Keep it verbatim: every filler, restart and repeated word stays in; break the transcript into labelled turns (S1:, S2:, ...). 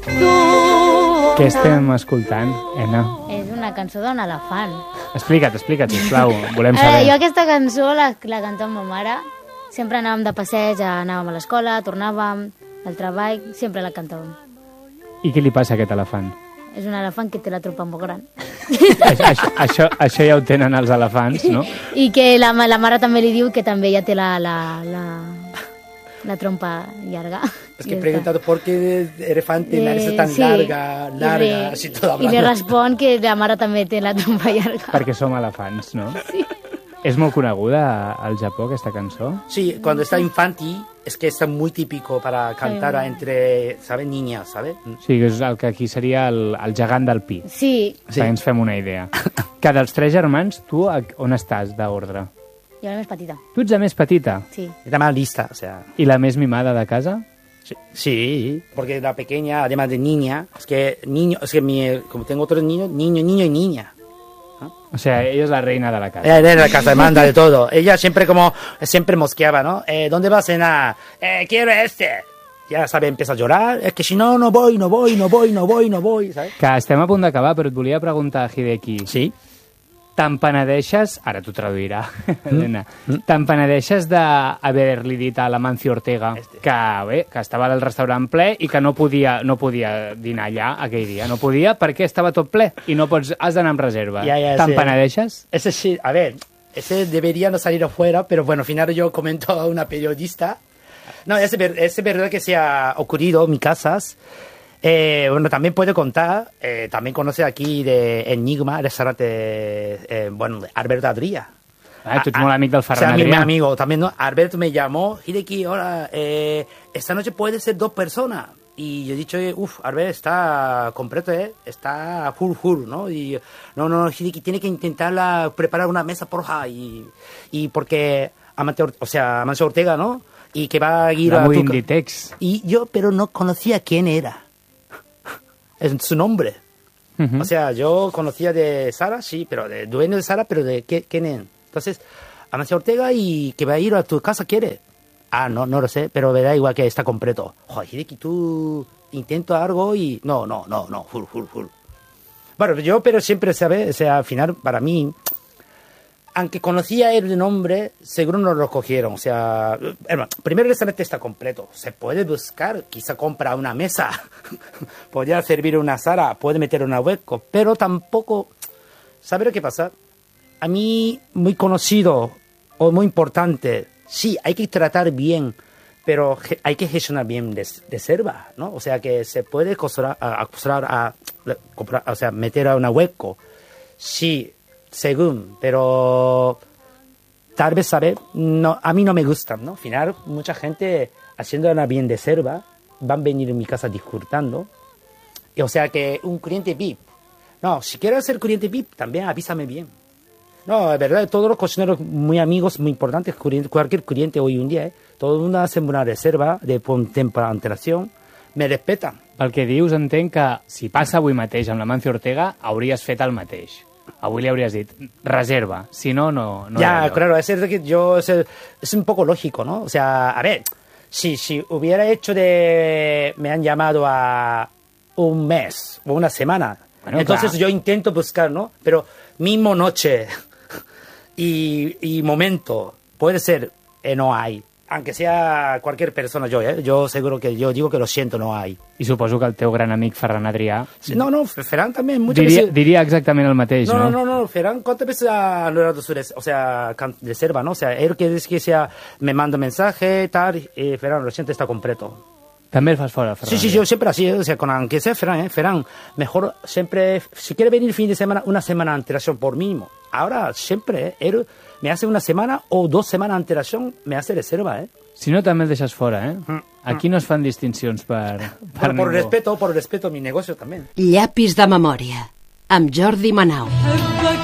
S1: tu.
S2: Què estem escoltant, Ena?
S1: És una cançó d'un elefant.
S2: Explica't, explica't, sisplau, volem
S1: Eh,
S2: saber.
S1: jo aquesta cançó la, la cantava amb ma mare. Sempre anàvem de passeig, anàvem a l'escola, tornàvem al treball, sempre la cantàvem.
S2: I què li passa a aquest elefant?
S1: És un elefant que té la trompa molt gran.
S2: això, això, això, això ja ho tenen els elefants, no?
S1: I que la, la mare també li diu que també ja té la, la, la, la trompa llarga.
S3: Es que he preguntado por qué el elefante
S1: Eh,
S3: nariz tan
S1: sí.
S3: larga, larga,
S1: I li,
S3: así toda
S1: I li
S3: hablando.
S1: respon que la mare també té la trompa llarga.
S2: Perquè som elefants, no? Sí. És molt coneguda al Japó, aquesta cançó?
S3: Sí, cuando está infanti, es que está muy típico para cantar
S1: Sí.
S3: entre, ¿sabes? Niñas, ¿sabes?
S2: Sí, que és el que aquí seria el, el gegant del pi.
S1: Sí,
S3: Sí.
S2: Perquè ens fem una idea. Que dels tres germans, tu a- on estàs d'ordre?
S1: jo la més petita.
S2: Tu ets la més petita
S1: Sí.
S3: Está más lista, o sea...
S2: i la més mimada de casa?
S3: Sí, sí, porque la pequeña, además de niña, es que niño, es que mi, como tengo otros niños, niño, niño y niña.
S2: O sea, ella és la reina de la casa.
S3: Ella era la casa, manda de todo. Ella siempre como, siempre mosqueaba, ¿no? Eh, ¿Dónde vas a cenar? Eh, quiero este. Ya sabe, empieza a llorar. Es que si no, no voy, no voy, no voy, no voy, no voy, ¿sabes?
S2: Que estem a punt d'acabar, però et volia preguntar, Hideki.
S3: Sí.
S2: Te'n penedeixes... Ara t'ho traduirà, Elena. Te'n penedeixes d'haver-li dit a l'Amancio Ortega que, bé, que estava al restaurant ple i que no podia, no podia dinar allà aquell dia. No podia perquè estava tot ple i no pots, has d'anar amb reserva.
S3: Ja, ja,
S2: Te'n
S3: sí.
S2: penedeixes?
S3: Ese sí, a ver, ese debería no salir afuera, pero bueno, al final yo comento a una periodista. No, es, ver- es verdad que se ha ocurrido en mi casas. Eh, bueno, también puedo contar, eh, también conoce aquí de Enigma, el restaurante, eh, bueno, de Alberto Adrià.
S2: Ah, tu ets molt amic del
S3: O sea,
S2: Ferran
S3: mi, mi
S2: Adrià.
S3: amigo también, ¿no? Alberto me llamó, Hideki, hola, eh, esta noche puede ser dos personas. Y yo he dicho, uff, Alberto está completo, ¿eh? Está full, full, ¿no? Y no, no, Hideki tiene que intentar preparar una mesa, porja. Y, y porque Amancio, Or- o sea, Amancio Ortega, ¿no? Y que va a ir
S2: Era
S3: a
S2: muy
S3: tu-
S2: Inditex.
S3: Y yo, pero no conocía quién era. Es su nombre.
S2: Uh-huh.
S3: O sea, yo conocía de Sara, sí, pero de dueño de Sara, pero de qué, quién es. Entonces, Amancio Ortega y que va a ir a tu casa, ¿quiere? Ah, no, no lo sé, pero me da igual que está completo. Joder, Hideki, tú intento algo y... No, no, no, no, full, full, full. Bueno, yo, pero siempre, ¿sabes? O sea, al final, para mí, aunque conocía el nombre, seguro no lo cogieron. O sea, bueno, primero el restaurante está completo. Se puede buscar, quizá compra una mesa. Podría servir una sala, puede meter una hueco, pero tampoco... ¿Sabe lo que pasa? A mí, muy conocido o muy importante, sí, hay que tratar bien, pero ge- hay que gestionar bien de, de reserva, ¿no? O sea, que se puede acosar a, acosar a, comprar, o sea, meter a una hueco. Sí, según, pero tal vez, ¿sabe? No, a mí no me gustan, ¿no? Al final, mucha gente haciendo una bien de reserva van a venir en mi casa disfrutando. Y, o sea, que un cliente V I P. No, si quieres ser cliente V I P, también avísame bien. No, es verdad, todos los cocineros muy amigos, muy importantes, cliente- cualquier cliente hoy en día, ¿eh? Todo el mundo hace una reserva de un tiempo de antelación, me respetan.
S2: Pel que dius, entenc que si passa avui mateix amb l'Amancio Ortega, hauries fet el mateix. Avui li hauries dit, reserva, si no, no... no
S3: Ya,
S2: era allò.
S3: claro, es, verdad que yo, es, es un poco lógico, ¿no? O sea, a ver, si, si hubiera hecho de... Me han llamado a un mes o una semana,
S2: Bueno,
S3: entonces
S2: claro.
S3: yo intento buscar, ¿no? Pero mismo noche y, y momento, puede ser, eh, no hay. Aunque sea cualquier persona, yo, ¿eh? Yo seguro que yo digo que lo siento, no hay.
S2: I suposo que el teu gran amic Ferran Adrià
S3: Sí, no, no, Ferran también muchas
S2: diria,
S3: veces...
S2: diria exactament el mateix,
S3: No,
S2: no?
S3: no, no, no, Ferran, ¿cuántas veces ha anulado su res- o sea, can- reserva, no? O sea, él quiere decir que sea, me manda mensaje, tal, y Ferran, lo siento, está completo.
S2: També el fas fora, Ferran
S3: Sí, sí,
S2: Adrià.
S3: yo siempre así, o sea, con aunque sea Ferran, ¿eh? Ferran, mejor siempre, si quiere venir el fin de semana, una semana de antelación por mínimo. Ahora, siempre, ¿eh? Él me hace una semana o dos semanas de antelación, me hace reserva, ¿eh?
S2: Si no, també el deixes fora, eh? Aquí no es fan distincions per, per
S3: Por, por
S2: ningú.
S3: respeto, por respeto a mi negocio también.
S4: Llapis de memòria, amb Jordi Manau.